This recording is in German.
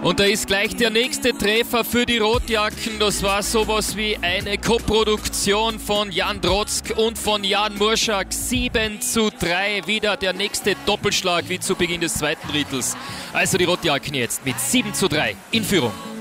Und da ist gleich der nächste Treffer für die Rotjacken. Das war sowas wie eine Koproduktion von Jan Drotzk und von Jan Murschak. 7:3, wieder der nächste Doppelschlag wie zu Beginn des zweiten Drittels. Also die Rotjacken jetzt mit 7:3 in Führung.